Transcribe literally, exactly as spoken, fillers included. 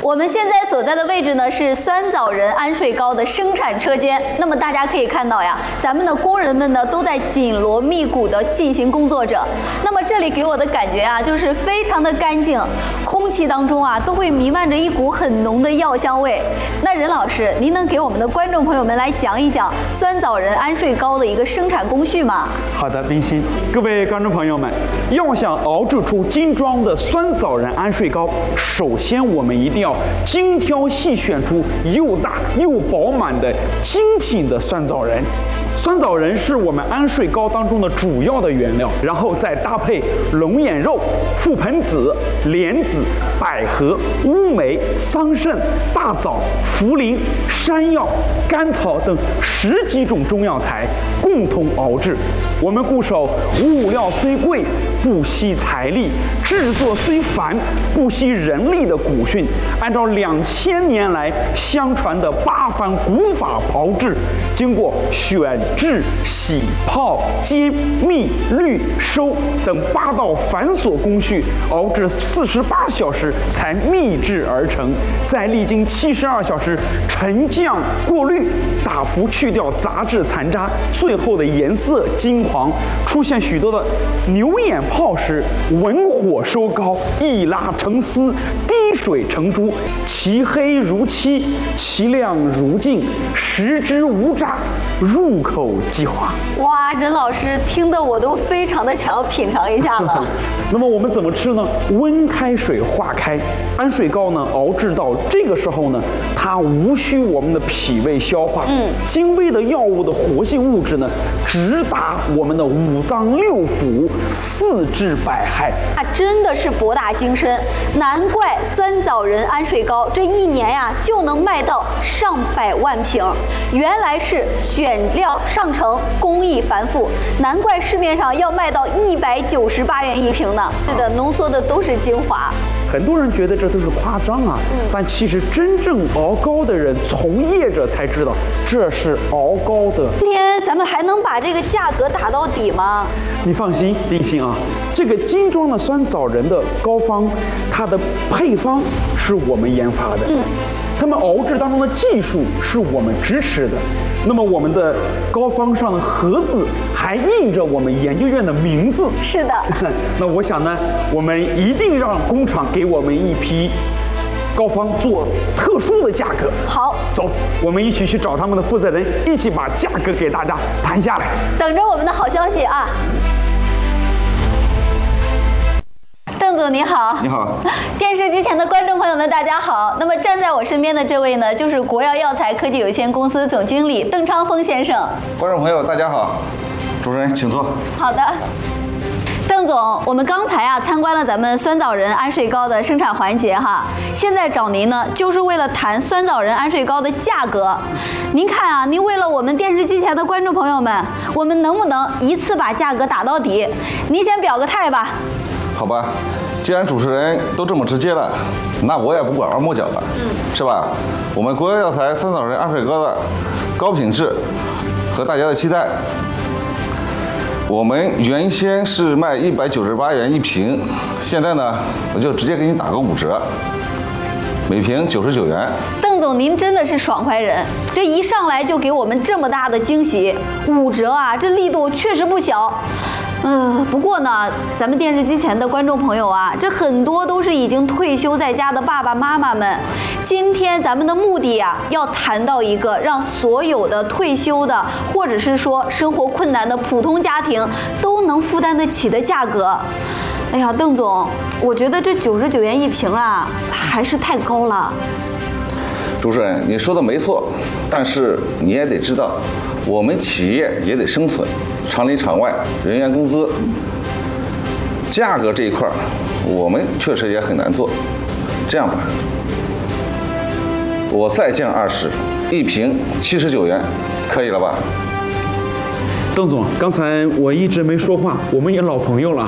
我们现在所在的位置呢是酸枣仁安睡糕的生产车间。那么大家可以看到呀，咱们的工人们呢都在紧锣密鼓地进行工作着。那么这里给我的感觉啊，就是非常的干净，空气当中啊都会弥漫着一股很浓的药香味。那任老师，您能给我们的观众朋友们来讲一讲酸枣仁安睡糕的一个生产工序吗？ 好的，冰心，各位观众朋友们，要想熬制出精装的酸枣仁安睡糕，首先我们一定要精挑细选出又大又饱满的精品的酸枣仁。酸枣仁是我们安睡糕当中的主要的原料，然后再搭配龙眼肉、覆盆子、莲子、百合、乌梅、桑葚、大枣、茯苓、山药、甘草等十几种中药材共同熬制。我们固守物料虽贵，不惜财力；制作虽繁，不惜人力的古训，按照两千年来相传的八番古法炮制，经过选制、洗、泡、煎、蜜、滤、收等八道繁琐工序，熬制四十八小时才秘制而成，再历经七十二小时沉降过滤，大幅去掉杂质残渣，最后的颜色金黄，出现许多的牛眼泡时，文火收膏，一拉成丝，滴水成珠，其黑如漆，其亮如镜，食之无渣，入口即化。 哇，任老师听得我都非常的想要品尝一下了。 那么我们怎么吃呢？温开水化开，安睡糕呢熬制到这个时候呢，它无需我们的脾胃消化，嗯，精微的药物的活性物质呢，直达我们的五脏六腑，四治百害。 啊，真的是博大精深，难怪酸枣仁安睡糕这一年呀就能卖到上百万瓶。原来是选料上乘，工艺繁复，难怪市面上要卖到一百九十八元一瓶呢。是的，浓缩的都是精华。 很多人觉得这都是夸张啊，嗯、但其实真正熬糕的人、从业者才知道这是熬糕的。 今天咱们还能把这个价格打到底吗？ 你放心，冰心啊，这个精装的酸枣仁的膏方，它的配方是我们研发的。嗯。他们熬制当中的技术是我们支持的，那么我们的膏方上的盒子还印着我们研究院的名字。 是的。 那我想呢，我们一定让工厂给我们一批膏方做特殊的价格。 好， 走，我们一起去找他们的负责人，一起把价格给大家谈下来。 等着我们的好消息啊！邓总您好。 你好。 电视机前的观众朋友们大家好。那么站在我身边的这位呢，就是国药药材科技有限公司总经理邓昌峰先生。 观众朋友大家好，主持人请坐。 好的。邓总，我们刚才啊参观了咱们酸枣仁安睡糕的生产环节哈，现在找您呢就是为了谈酸枣仁安睡糕的价格。您看啊，您为了我们电视机前的观众朋友们，我们能不能一次把价格打到底？您先表个态吧。 好吧，既然主持人都这么直接了，那我也不拐弯抹角了，嗯，是吧？我们国药药材酸枣仁安睡糕的高品质和大家的期待，我们原先是卖一百九十八元一瓶，现在呢，我就直接给你打个五折，每瓶九十九元。 邓总，您真的是爽快人，这一上来就给我们这么大的惊喜，五折啊，这力度确实不小。嗯、呃，不过呢，咱们电视机前的观众朋友啊，这很多都是已经退休在家的爸爸妈妈们。今天咱们的目的啊，要谈到一个让所有的退休的，或者是说生活困难的普通家庭都能负担得起的价格。哎呀，邓总，我觉得这九十九元一瓶啊，还是太高了。 主持人，你说的没错，但是你也得知道，我们企业也得生存，厂里厂外人员工资，价格这一块我们确实也很难做。这样吧，我再降二十，一瓶七十九元，可以了吧？ 邓总，刚才我一直没说话，我们也老朋友了。